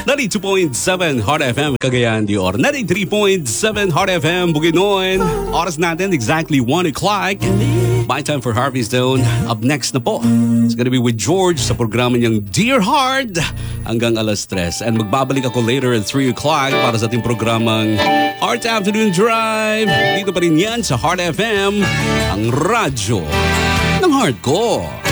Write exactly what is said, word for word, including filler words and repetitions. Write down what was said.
ninety-two point seven Hot F M Cagayan de Oro. ninety-three point seven Hot F M Bukidnon. Oras natin exactly one o'clock. My time for Harvey Stone. Up next na po, it's gonna be with George sa programa niyang Dear Heart hanggang alas tres. And magbabalik ako later at three o'clock para sa ating programang Heart Afternoon Drive. Dito pa rin yan sa Hot F M, ang radyo ng heart ko.